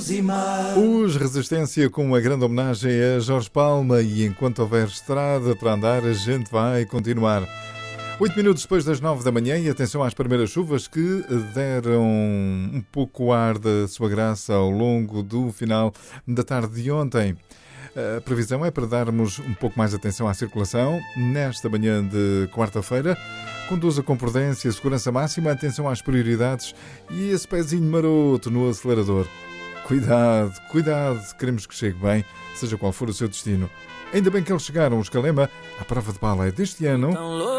Os Resistência com uma grande homenagem a Jorge Palma e enquanto houver estrada para andar a gente vai continuar. 8 minutos depois das 9 da manhã e atenção às primeiras chuvas que deram um pouco ar da sua graça ao longo do final da tarde de ontem. A previsão é para darmos um pouco mais de atenção à circulação nesta manhã de quarta-feira. Conduza com prudência, segurança máxima, atenção às prioridades e esse pezinho maroto no acelerador. Cuidado, cuidado, queremos que chegue bem, seja qual for o seu destino. Ainda bem que eles chegaram, os Calema, à prova de bala é deste ano.